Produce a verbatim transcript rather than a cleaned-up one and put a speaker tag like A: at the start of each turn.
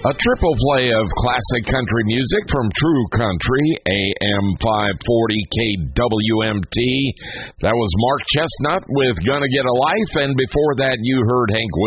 A: A triple play of classic country music from True Country, A M five forty K W M T. That was Mark Chestnut with Gonna Get a Life, and before that you heard Hank